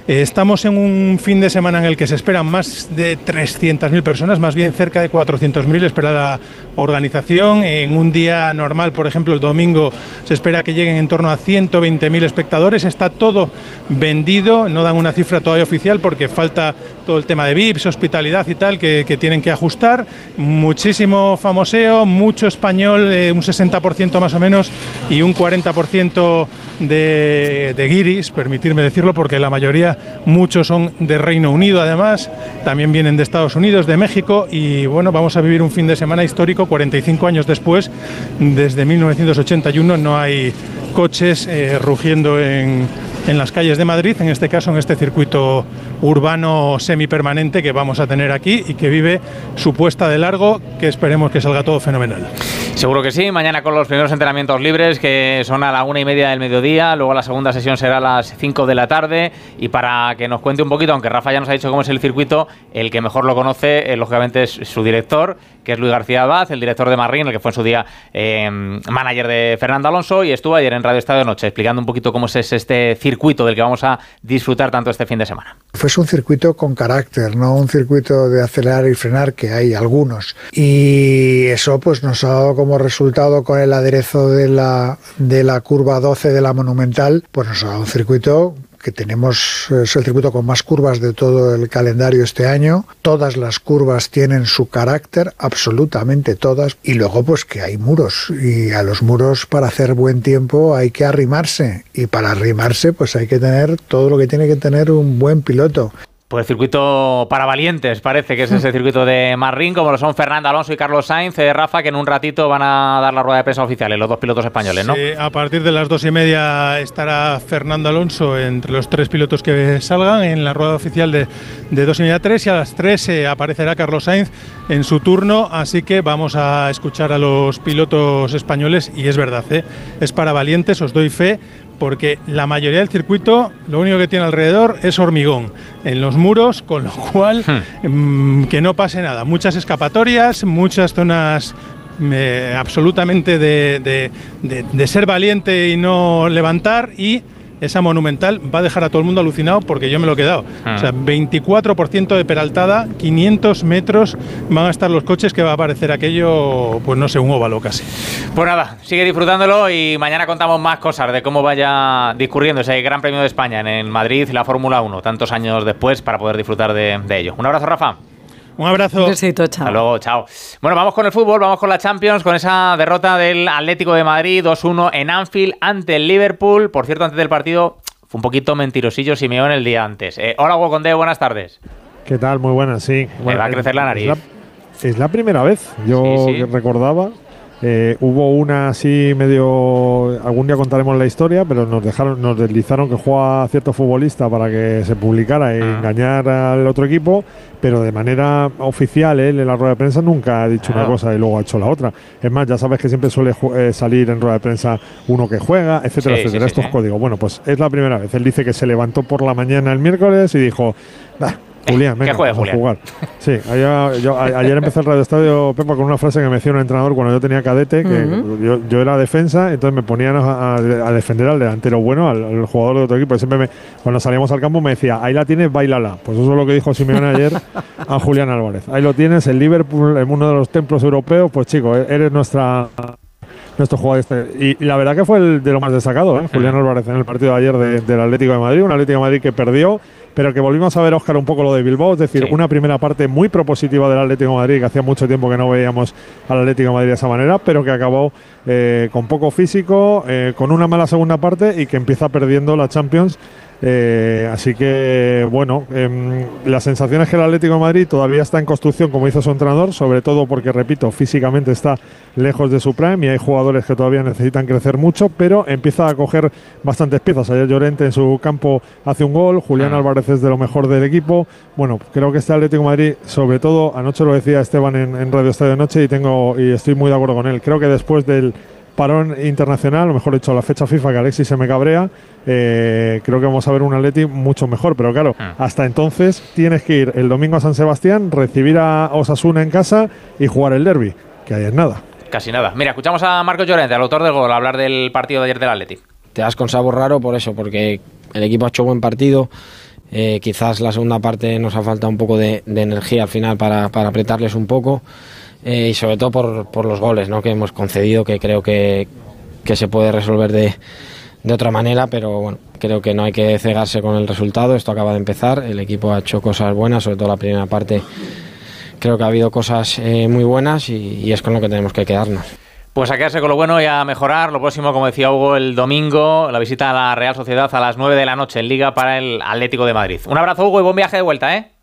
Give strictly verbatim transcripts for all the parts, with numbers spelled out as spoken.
Eh, estamos en un fin de semana en el que se esperan más de trescientas mil personas, más bien cerca de cuatrocientas mil espera la organización. En un día normal, por ejemplo el domingo, se espera que lleguen en torno a ciento veinte mil espectadores. Está todo vendido, no dan una cifra todavía oficial porque falta todo el tema de V I Ps, hospitalidad y tal, que, que tienen que ajustar. Muchísimo famoseo, mucho español, eh, un sesenta por ciento más o menos, y un cuarenta por ciento de, de guiris, permitirme decirlo, porque la mayoría, muchos son de Reino Unido además, también vienen de Estados Unidos, de México, y bueno, vamos a vivir un fin de semana histórico, cuarenta y cinco años después, desde mil novecientos ochenta y uno no hay coches eh, rugiendo en, en las calles de Madrid, en este caso en este circuito urbano semipermanente que vamos a tener aquí y que vive su puesta de largo, que esperemos que salga todo fenomenal. Seguro que sí, mañana con los primeros entrenamientos libres, que son a la una y media del mediodía, luego la segunda sesión será a las cinco de la tarde, y para que nos cuente un poquito, aunque Rafa ya nos ha dicho cómo es el circuito, el que mejor lo conoce, eh, lógicamente, es su director, que es Luis García Abad, el director de Marrín, el que fue en su día eh, manager de Fernando Alonso, y estuvo ayer en Radio Estadio Noche explicando un poquito cómo es este circuito del que vamos a disfrutar tanto este fin de semana. Pues un circuito con carácter, no un circuito de acelerar y frenar, que hay algunos, y eso pues nos ha dado como resultado, con el aderezo de la, de la curva doce de la Monumental, pues nos ha dado un circuito que tenemos, es el circuito con más curvas de todo el calendario este año. Todas las curvas tienen su carácter, absolutamente todas, y luego pues que hay muros, y a los muros, para hacer buen tiempo, hay que arrimarse, y para arrimarse pues hay que tener todo lo que tiene que tener un buen piloto. Pues circuito para valientes, parece que es ese circuito de Marrín, como lo son Fernando Alonso y Carlos Sainz. Eh, Rafa, que en un ratito van a dar la rueda de prensa oficial, los dos pilotos españoles, ¿no? Sí, a partir de las dos y media estará Fernando Alonso entre los tres pilotos que salgan en la rueda oficial de, de dos y media a tres, y a las tres eh, aparecerá Carlos Sainz en su turno, así que vamos a escuchar a los pilotos españoles, y es verdad, ¿eh? Es para valientes, os doy fe, porque la mayoría del circuito lo único que tiene alrededor es hormigón en los muros, con lo cual hmm. mmm, que no pase nada. Muchas escapatorias, muchas zonas eh, absolutamente de, de, de, de ser valiente y no levantar, y esa Monumental va a dejar a todo el mundo alucinado, porque yo me lo he quedado. Ah. O sea, veinticuatro por ciento de peraltada, quinientos metros van a estar los coches, que va a parecer aquello, pues no sé, un óvalo casi. Pues nada, sigue disfrutándolo, y mañana contamos más cosas de cómo vaya discurriendo ese Gran Premio de España en, en Madrid, la Fórmula uno, tantos años después, para poder disfrutar de, de ello. Un abrazo, Rafa. Un abrazo. Un besito, chao. Hasta luego, chao. Bueno, vamos con el fútbol, vamos con la Champions, con esa derrota del Atlético de Madrid dos uno en Anfield ante el Liverpool. Por cierto, antes del partido fue un poquito mentirosillo Simeone el día antes. Eh, hola, Hugo, buenas tardes. ¿Qué tal? Muy buenas, sí. Me bueno, va a crecer la nariz. Es la, es la primera vez, yo sí, sí. recordaba. Eh, hubo una así medio, algún día contaremos la historia, pero nos dejaron, nos deslizaron que juega cierto futbolista para que se publicara y ah. engañar al otro equipo, pero de manera oficial él en la rueda de prensa nunca ha dicho ah. una cosa y luego ha hecho la otra. Es más, ya sabes que siempre suele eh, salir en rueda de prensa uno que juega, etcétera, sí, etcétera. Sí, Estos sí, códigos. Bueno, pues es la primera vez. Él dice que se levantó por la mañana el miércoles y dijo, bah, Julián, venga, vamos a jugar. Sí, ayer, yo, ayer empecé el Radio Estadio, Pepa, con una frase que me decía un entrenador cuando yo tenía cadete, que uh-huh. yo, yo era defensa, entonces me ponían a, a, a defender al delantero bueno, al, al jugador de otro equipo. Y siempre me, cuando salíamos al campo me decía, ahí la tienes, bailala. Pues eso es lo que dijo Simeone ayer a Julián Álvarez. Ahí lo tienes, el Liverpool en uno de los templos europeos, pues chico, eres nuestra... nuestro jugador este. Y, y la verdad que fue el de lo más destacado, ¿eh? Julián Álvarez en el partido de ayer de, del Atlético de Madrid, un Atlético de Madrid que perdió, pero que volvimos a ver, Óscar, un poco lo de Bilbao, es decir, sí. una primera parte muy propositiva del Atlético de Madrid, que hacía mucho tiempo que no veíamos al Atlético de Madrid de esa manera, pero que acabó eh, con poco físico, eh, con una mala segunda parte y que empieza perdiendo la Champions. Eh, así que, bueno, eh, la sensación es que el Atlético de Madrid todavía está en construcción, como dice su entrenador, sobre todo porque, repito, físicamente está lejos de su prime y hay jugadores que todavía necesitan crecer mucho, pero empieza a coger bastantes piezas. Ayer Llorente en su campo hace un gol, Julián Álvarez es de lo mejor del equipo. Bueno, creo que este Atlético de Madrid, sobre todo, anoche lo decía Esteban en, en Radio Estadio de Noche y, tengo, y estoy muy de acuerdo con él, creo que después del parón internacional, o mejor dicho, la fecha FIFA, que Alexis se me cabrea, eh, creo que vamos a ver un Atleti mucho mejor, pero claro, ah. hasta entonces tienes que ir el domingo a San Sebastián, recibir a Osasuna en casa y jugar el derbi, que ahí es nada. Casi nada. Mira, escuchamos a Marcos Llorente, el autor del gol, hablar del partido de ayer del Atleti. Te das con sabor raro por eso, porque el equipo ha hecho buen partido, Eh, quizás la segunda parte nos ha faltado un poco de, de energía al final para, para apretarles un poco, eh, y sobre todo por, por los goles, ¿no?, que hemos concedido, que creo que, que se puede resolver de, de otra manera, pero bueno, creo que no hay que cegarse con el resultado. Esto acaba de empezar, el equipo ha hecho cosas buenas, sobre todo la primera parte creo que ha habido cosas eh, muy buenas y, y es con lo que tenemos que quedarnos. Pues a quedarse con lo bueno y a mejorar. Lo próximo, como decía Hugo, el domingo, la visita a la Real Sociedad a las nueve de la noche en Liga para el Atlético de Madrid. Un abrazo, Hugo, y buen viaje de vuelta, ¿eh?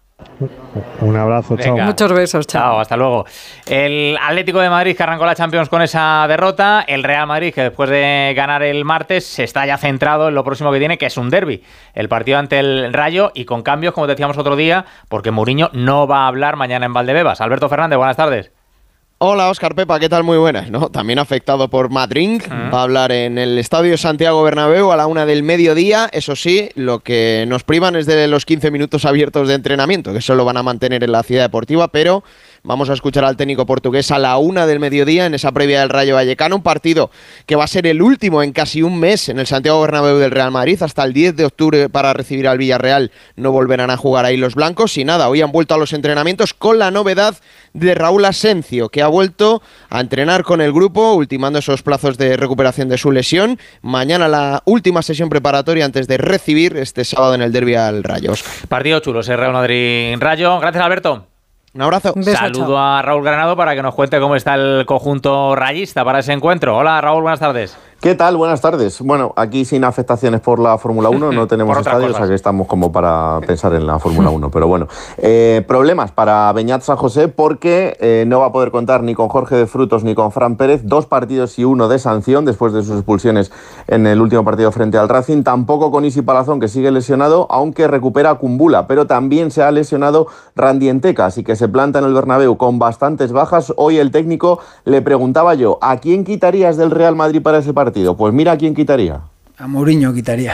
Un abrazo, chao. Muchos besos, chao. Chao, hasta luego. El Atlético de Madrid, que arrancó la Champions con esa derrota. El Real Madrid, que después de ganar el martes se está ya centrado en lo próximo que tiene, que es un derbi, el partido ante el Rayo, y con cambios, como decíamos otro día, porque Mourinho no va a hablar mañana en Valdebebas. Alberto Fernández, buenas tardes. Hola, Óscar, Pepa, ¿qué tal? Muy buenas, ¿no? También afectado por Madrid, uh-huh. va a hablar en el Estadio Santiago Bernabéu a la una del mediodía. Eso sí, lo que nos privan es de los quince minutos abiertos de entrenamiento, que solo van a mantener en la Ciudad Deportiva, pero vamos a escuchar al técnico portugués a la una del mediodía en esa previa del Rayo Vallecano, un partido que va a ser el último en casi un mes en el Santiago Bernabéu del Real Madrid, hasta el diez de octubre para recibir al Villarreal. No volverán a jugar ahí los blancos y nada, hoy han vuelto a los entrenamientos con la novedad de Raúl Asencio, que ha vuelto a entrenar con el grupo, ultimando esos plazos de recuperación de su lesión. Mañana la última sesión preparatoria antes de recibir este sábado en el derbi al Rayo. Óscar. Partido chulo, ese Real Madrid-Rayo. Gracias, Alberto. Un abrazo. Un beso, Saludo chao. a Raúl Granado para que nos cuente cómo está el conjunto rayista para ese encuentro. Hola, Raúl, buenas tardes. ¿Qué tal? Buenas tardes. Bueno, aquí sin afectaciones por la Fórmula uno, no tenemos estadios, o sea que estamos como para pensar en la Fórmula uno. Pero bueno, eh, problemas para Beñat San José porque eh, no va a poder contar ni con Jorge de Frutos ni con Fran Pérez. Dos partidos y uno de sanción después de sus expulsiones en el último partido frente al Racing. Tampoco con Isi Palazón, que sigue lesionado, aunque recupera a Kumbula. Pero también se ha lesionado Randy Enteca, así que se planta en el Bernabéu con bastantes bajas. Hoy el técnico le preguntaba yo, ¿a quién quitarías del Real Madrid para ese partido? Pues mira a quién quitaría. A Mourinho quitaría.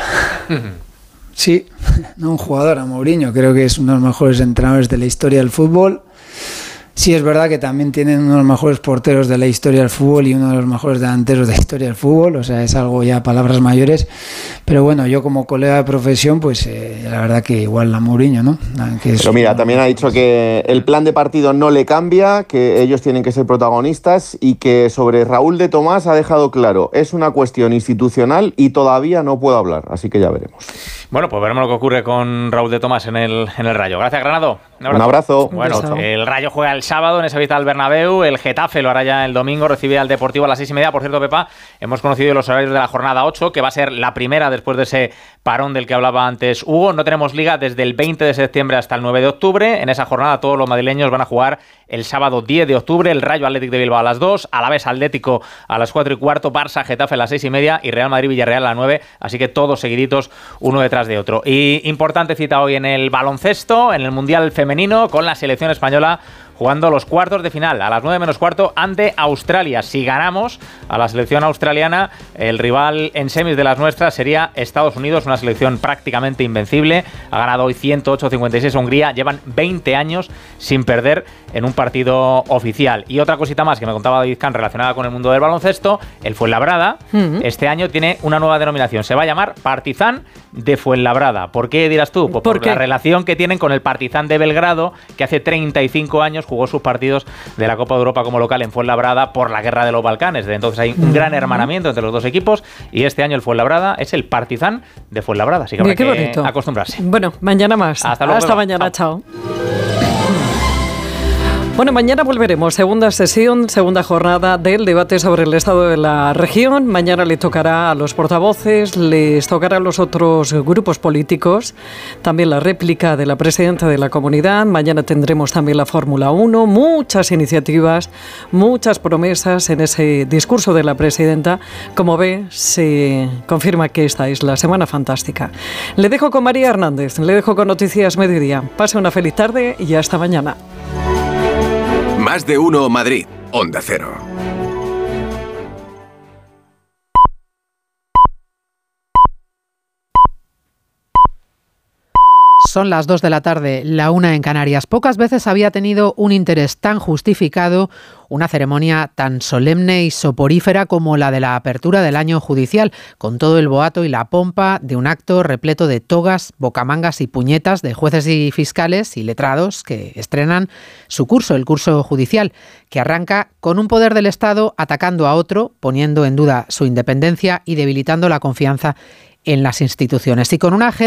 Sí, no un jugador, a Mourinho. Creo que es uno de los mejores entrenadores de la historia del fútbol. Sí, es verdad que también tienen uno de los mejores porteros de la historia del fútbol y uno de los mejores delanteros de la historia del fútbol, o sea, es algo ya palabras mayores, pero bueno, yo como colega de profesión, pues eh, la verdad que igual a Mourinho, ¿no? Que es pero mira, un... también ha dicho que el plan de partido no le cambia, que ellos tienen que ser protagonistas y que sobre Raúl de Tomás ha dejado claro, es una cuestión institucional y todavía no puedo hablar, así que ya veremos. Bueno, pues veremos lo que ocurre con Raúl de Tomás en el, en el Rayo. Gracias, Granado. Un abrazo. Un abrazo. Bueno, Un beso. El Rayo juega el sábado en esa visita al Bernabéu. El Getafe lo hará ya el domingo. Recibe al Deportivo a las seis y media. Por cierto, Pepa, hemos conocido los horarios de la jornada ocho, que va a ser la primera después de ese parón del que hablaba antes Hugo. No tenemos liga desde el veinte de septiembre hasta el nueve de octubre. En esa jornada todos los madrileños van a jugar el sábado diez de octubre. El Rayo Atlético de Bilbao a las dos. Alavés Atlético a las cuatro y cuarto. Barça Getafe a las seis y media. Y Real Madrid Villarreal a las nueve. Así que todos seguiditos, uno detrás de otro. Y importante cita hoy en el baloncesto, en el Mundial Femenino, con la selección española jugando los cuartos de final a las nueve menos cuarto ante Australia. Si ganamos a la selección australiana, el rival en semis de las nuestras sería Estados Unidos, una selección prácticamente invencible. Ha ganado hoy ciento ocho a cincuenta y seis a Hungría. Llevan veinte años sin perder en un partido oficial. Y otra cosita más que me contaba David Kahn relacionada con el mundo del baloncesto, el Fuenlabrada uh-huh. este año tiene una nueva denominación. Se va a llamar Partizan de Fuenlabrada. ¿Por qué dirás tú? Pues por, por la relación que tienen con el Partizan de Belgrado, que hace treinta y cinco años jugó sus partidos de la Copa de Europa como local en Fuenlabrada por la guerra de los Balcanes. Desde entonces hay un gran hermanamiento entre los dos equipos y este año el Fuenlabrada es el Partizan de Fuenlabrada. Así que habrá que acostumbrarse. Bueno, mañana más. Hasta luego. Hasta luego. mañana. Chao. Bueno, mañana volveremos. Segunda sesión, segunda jornada del debate sobre el estado de la región. Mañana le tocará a los portavoces, les tocará a los otros grupos políticos, también la réplica de la presidenta de la comunidad. Mañana tendremos también la Fórmula uno, muchas iniciativas, muchas promesas en ese discurso de la presidenta. Como ve, se confirma que esta es la semana fantástica. Le dejo con María Hernández, le dejo con Noticias Mediodía. Pase una feliz tarde y hasta mañana. Más de uno Madrid, Onda Cero. Son las dos de la tarde, la una en Canarias. Pocas veces había tenido un interés tan justificado una ceremonia tan solemne y soporífera como la de la apertura del año judicial, con todo el boato y la pompa de un acto repleto de togas, bocamangas y puñetas de jueces y fiscales y letrados que estrenan su curso, el curso judicial, que arranca con un poder del Estado atacando a otro, poniendo en duda su independencia y debilitando la confianza en las instituciones. Y con una agenda